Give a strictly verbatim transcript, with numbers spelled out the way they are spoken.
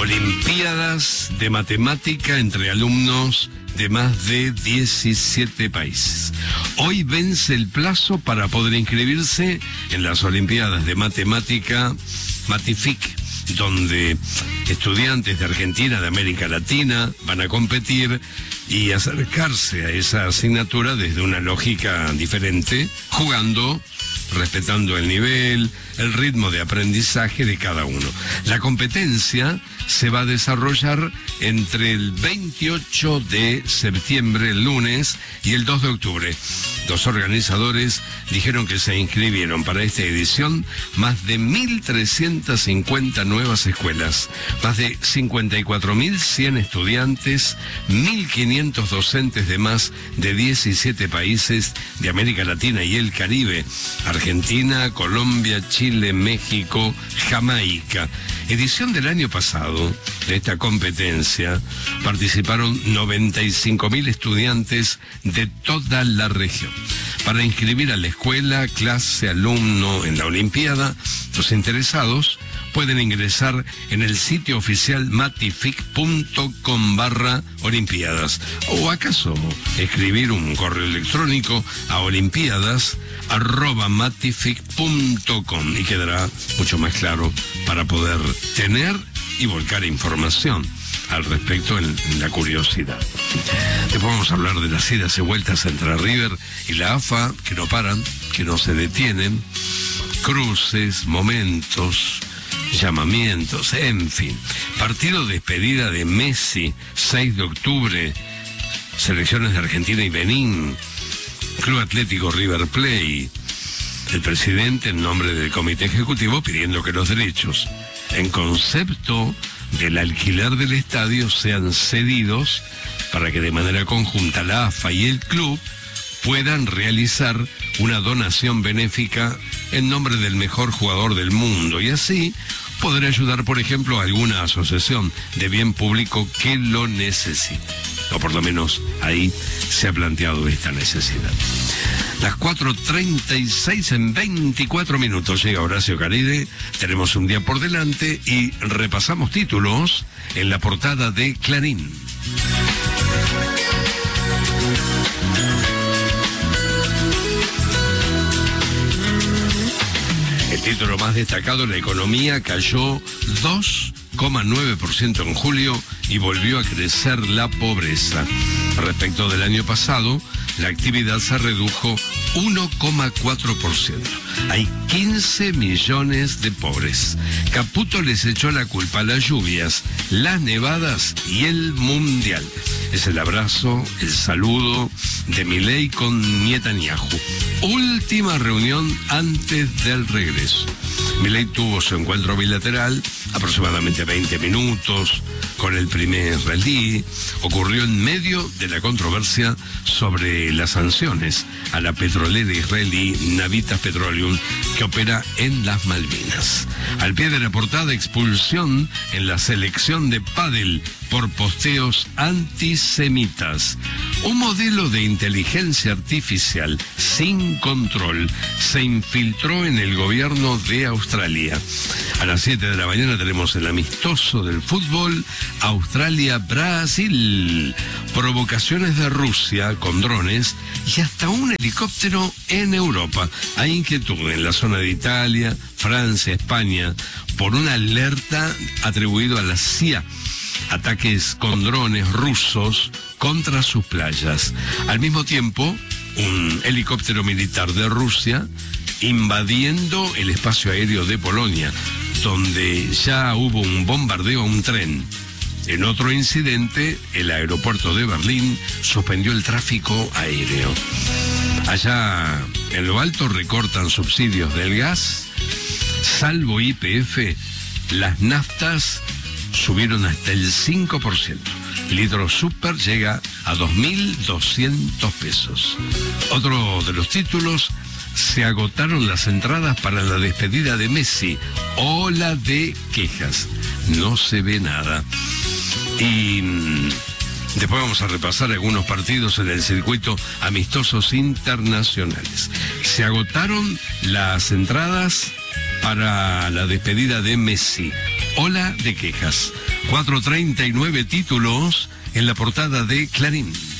Olimpiadas de Matemática entre alumnos de más de diecisiete países. Hoy vence el plazo para poder inscribirse en las Olimpiadas de Matemática Matific, donde estudiantes de Argentina, de América Latina, van a competir y acercarse a esa asignatura desde una lógica diferente, jugando, respetando el nivel, el ritmo de aprendizaje de cada uno. La competencia se va a desarrollar entre el veintiocho de septiembre, el lunes, y el dos de octubre. Los organizadores dijeron que se inscribieron para esta edición más de mil trescientas cincuenta nuevas escuelas, más de cincuenta y cuatro mil cien estudiantes, mil quinientos docentes de más de diecisiete países de América Latina y el Caribe: Argentina, Colombia, Chile, México, Jamaica. Edición del año pasado de esta competencia participaron noventa y cinco mil estudiantes de toda la región. Para inscribir a la escuela, clase, alumno en la Olimpiada, los interesados pueden ingresar en el sitio oficial matific punto com barra olimpiadas, o acaso escribir un correo electrónico a olimpiadas arroba matific punto com y quedará mucho más claro para poder tener y volcar información al respecto en, en la curiosidad. Después vamos a hablar de las idas y vueltas entre River y la A F A, que no paran, que no se detienen, cruces, momentos, llamamientos, en fin. Partido de despedida de Messi, seis de octubre, selecciones de Argentina y Benín, Club Atlético River Plate, el presidente en nombre del comité ejecutivo pidiendo que los derechos en concepto del alquiler del estadio sean cedidos para que de manera conjunta la A F A y el club puedan realizar una donación benéfica en nombre del mejor jugador del mundo y así poder ayudar, por ejemplo, a alguna asociación de bien público que lo necesite. O por lo menos ahí se ha planteado esta necesidad. Las cuatro treinta y seis en veinticuatro minutos llega Horacio Caride. Tenemos un día por delante y repasamos títulos en la portada de Clarín. El título más destacado: la economía cayó dos coma nueve por ciento en julio y volvió a crecer la pobreza. Respecto del año pasado, la actividad se redujo uno coma cuatro por ciento. Hay quince millones de pobres. Caputo les echó la culpa a las lluvias, las nevadas y el mundial. Es el abrazo, el saludo de Milei con Netanyahu. Última reunión antes del regreso. Milei tuvo su encuentro bilateral, aproximadamente veinte minutos, con el primer israelí. Ocurrió en medio de la controversia sobre las sanciones a la petrolera israelí Navitas Petroleum, que opera en las Malvinas. Al pie de la portada: expulsión en la selección de pádel por posteos antisemitas. Un modelo de inteligencia artificial sin control se infiltró en el gobierno de Australia. A las siete de la mañana tenemos el amistoso del fútbol, Australia-Brasil. Provocaciones de Rusia con drones y hasta un helicóptero en Europa. Hay inquietud en la zona de Italia, Francia, España, por una alerta atribuida a la C I A. Ataques con drones rusos contra sus playas. Al mismo tiempo, un helicóptero militar de Rusia invadiendo el espacio aéreo de Polonia, donde ya hubo un bombardeo a un tren. En otro incidente, el aeropuerto de Berlín suspendió el tráfico aéreo. Allá en lo alto recortan subsidios del gas. Salvo Y P F, las naftas subieron hasta el cinco por ciento. El litro super llega a dos mil doscientos pesos. Otro de los títulos: se agotaron las entradas para la despedida de Messi. Ola de quejas. No se ve nada. Y después vamos a repasar algunos partidos en el circuito amistosos internacionales. Se agotaron las entradas para la despedida de Messi. Ola de quejas. cuatrocientos treinta y nueve títulos en la portada de Clarín.